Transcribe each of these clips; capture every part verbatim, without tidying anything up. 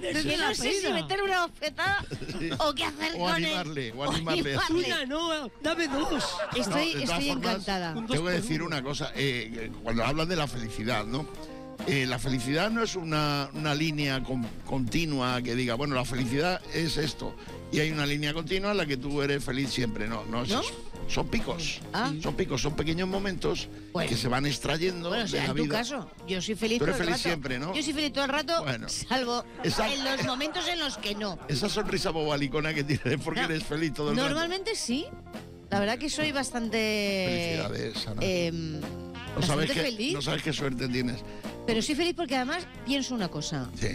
Es que no sé si meter una bofetada sí. o qué hacer o con animarle, él. O animarle. O animarle. Una, no, dame dos. Estoy, No, estoy formas, encantada. Tengo que decir una cosa. Eh, cuando hablas de la felicidad, ¿no? Eh, la felicidad no es una, una línea con, continua que diga, bueno, la felicidad es esto. Y hay una línea continua en la que tú eres feliz siempre. No, no, ¿No? Es, son picos. Ah. Son picos, son pequeños momentos bueno. que se van extrayendo bueno, o sea, de la en tu vida. caso, yo soy feliz Tú eres todo el feliz rato. siempre, ¿no? Yo soy feliz todo el rato, Bueno. salvo Esa- en los momentos en los que no. Esa sonrisa bobalicona que tienes porque No. eres feliz todo el Normalmente sí. La verdad que soy bastante... rato. Felicidades, Ana. Eh, no, sabes bastante qué, feliz. no sabes qué suerte tienes. Pero soy feliz porque además pienso una cosa. Sí.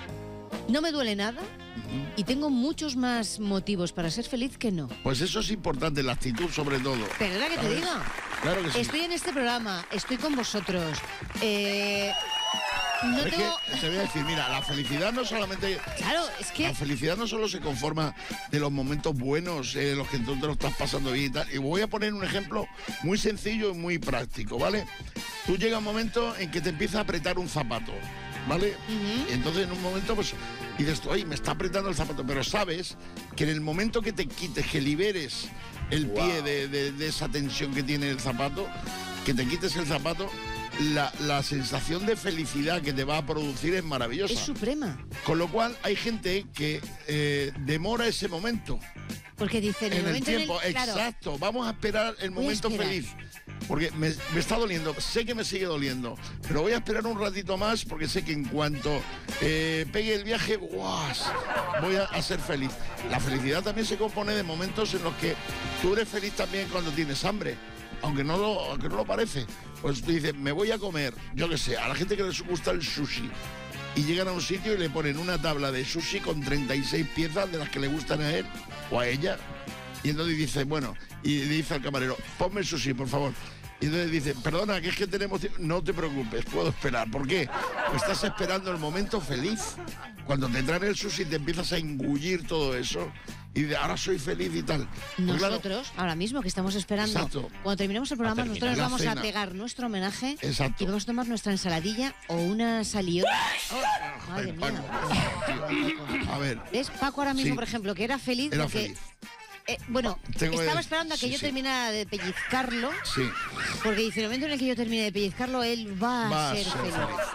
No me duele nada y tengo muchos más motivos para ser feliz que no. Pues eso es importante, la actitud sobre todo. ¿Verdad que te ¿Sabes? digo? Claro que sí. Estoy en este programa, estoy con vosotros. Eh, no Es tengo... que te voy a decir, mira, la felicidad no solamente... Claro, es que... La felicidad no solo se conforma de los momentos buenos, eh, los que tú te lo estás pasando bien y tal. Y voy a poner un ejemplo muy sencillo y muy práctico, ¿vale? Tú llega un momento en que te empieza a apretar un zapato, ¿vale? Ujú. Y entonces en un momento pues dices, oye, me está apretando el zapato, pero sabes que en el momento que te quites, que liberes el Wow. pie de, de- de esa tensión que tiene el zapato, que te quites el zapato, la, la sensación de felicidad que te va a producir es maravillosa. Es suprema. Con lo cual hay gente que eh, demora ese momento Porque dice, en el en el momento tiempo. en el... Claro, Exacto, vamos a esperar el Voy a momento esperar. feliz. Porque me, me está doliendo, sé que me sigue doliendo, pero voy a esperar un ratito más porque sé que en cuanto eh, pegue el viaje, ¡guas! Voy a, a ser feliz. La felicidad también se compone de momentos en los que tú eres feliz también cuando tienes hambre, aunque no lo, aunque no lo parece. Pues tú dices, me voy a comer, yo qué sé, a la gente que les gusta el sushi. Y llegan a un sitio y le ponen una tabla de sushi con treinta y seis piezas de las que le gustan a él o a ella. Y entonces dice, bueno, y dice al camarero, ponme el sushi, por favor. Y entonces dice, perdona, que es que tenemos tiempo. No te preocupes, puedo esperar. ¿Por qué? Pues estás esperando el momento feliz. Cuando te traen el sushi te empiezas a engullir todo eso. Y de ahora soy feliz y tal. Pues claro, nosotros, ahora mismo que estamos esperando, Exacto. cuando terminemos el programa, A nosotros terminar nos la vamos a cena. pegar nuestro homenaje Exacto. y vamos a tomar nuestra ensaladilla o una saliona. Madre Ay, mía. Paco. A ver, ¿Ves? Paco ahora mismo, Sí. por ejemplo, que era feliz era porque... feliz. eh, bueno, Tengo que- estaba esperando a que sí, yo sí. terminara de pellizcarlo, Sí, porque dice, en el momento en el que yo termine de pellizcarlo, él va, va a ser feliz.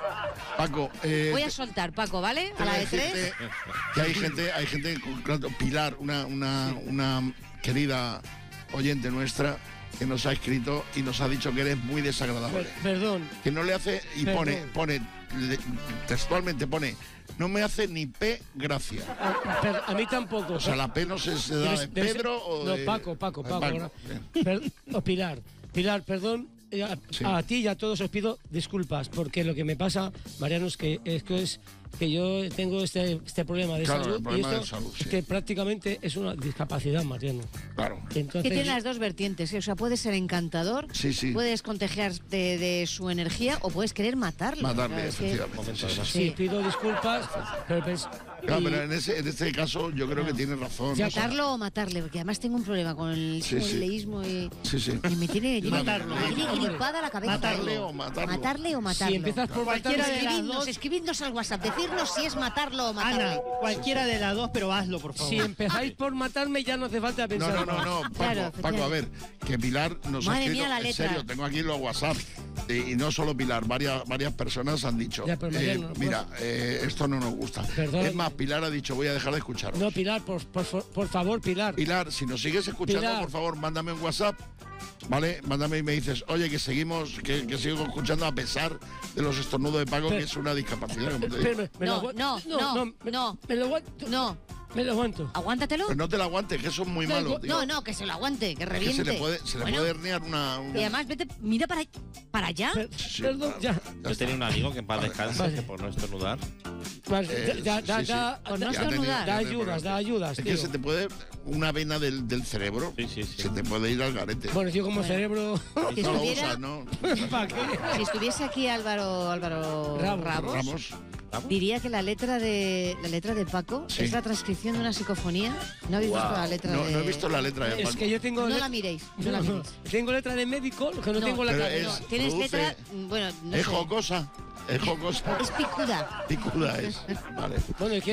Paco, eh, Voy a soltar, Paco, ¿vale? A Tengo la que de tres. decirte que hay gente, hay gente, claro, Pilar, una, una, una querida oyente nuestra, que nos ha escrito y nos ha dicho que eres muy desagradable. Per- perdón. Que no le hace, y Perdón. pone, pone, le- textualmente pone, no me hace ni P gracia. A, per- a mí tampoco. O sea, la P no sé si se da de Debe- debe ser- Pedro o no, de... Paco, Paco, de Paco. ahora. Bien. Per- o Pilar. Pilar, perdón. eh, A, Sí. a ti y a todos os pido disculpas, porque lo que me pasa, Mariano, es que, es que, es que yo tengo este, este problema de Claro, salud. el problema y esto de salud, es sí. que prácticamente es una discapacidad, Mariano. Claro. Entonces, Que tiene las dos vertientes, ¿eh? O sea, puedes ser encantador, Sí, sí. puedes contagiarte de su energía o puedes querer matarlo. Matarle, Claro, es que- efectivamente. Sí, sí, sí. sí, Sí. pido disculpas, pero, pens- Claro, y- pero en, ese, en este caso yo creo que tienes razón. Ya, o sea, Matarlo o matarle, porque además tengo un problema con el, Sí, con el sí. leísmo y, Sí, sí. y me tiene, tiene- Matarlo. me tiene gripada la cabeza. Matarle o matarlo. Matarle o matarlo. si empiezas por Cualquiera matarme- de las Escribidnos, dos. escribidnos al WhatsApp, decirnos si es matarlo o matarle. Ana, cualquiera de las dos, pero hazlo, por favor. si empezáis por matarme ya no hace falta No, pensar no, no, más. no, Paco, Claro, Paco, a ver, que Pilar nos Madre ha escrito, mía, la en letra. serio, tengo aquí los WhatsApp, y, y no solo Pilar, varias, varias personas han dicho, Ya, pero eh, Mariano, no mira, eh, esto no nos gusta. Perdón. Es más, Pilar ha dicho, voy a dejar de escucharos. No, Pilar, por, por, por favor, Pilar. Pilar, si nos sigues escuchando, Pilar. por favor, mándame un WhatsApp, ¿vale? Mándame y me dices, oye, que seguimos, que, que sigo escuchando a pesar de los estornudos de Paco, Pero- que es una discapacidad, como te digo. Pero me- me lo No, aguanto. no, no, me, no. me lo aguanto. No, Me lo aguanto. aguántatelo. Pero no te la aguantes, que eso es muy No, malo, no, tío. No, no, que se lo aguante, que Es que reviente. se le puede, se le Bueno, puede herniar una... una- y además, vete, mira para, para allá. Per- Sí, perdón, claro. ya. Ya Yo está. tenía un amigo que en paz Vale. descanse, Vale. que por no estornudar. Vale, Eh, da, da, sí, sí. da, Por no da- Ya ha tenido- estornudar. ya da ha tenido ayudas, da problemas. ayudas, Es tío. que se te puede, una vena del, del cerebro, Sí, sí, sí. se te puede ir al garete. Bueno, yo como Bueno. cerebro. Si no lo estuviera- usas, ¿no? ¿Para qué? Si estuviese aquí Álvaro, Álvaro Ramos. Ramos, Ramos. diría que la letra de la letra de Paco Sí. es la transcripción de una psicofonía. ¿No habéis visto la letra No, de...? no he visto la letra de Es Paco. que yo tengo. No le- la miréis, no la miréis. Tengo letra de médico, lo que no, No, tengo la pero cabeza. es- No, tienes produce- letra... Bueno, no Es sé. jocosa, es jocosa. Es picuda. Picuda es. Vale. Bueno, ¿y qué?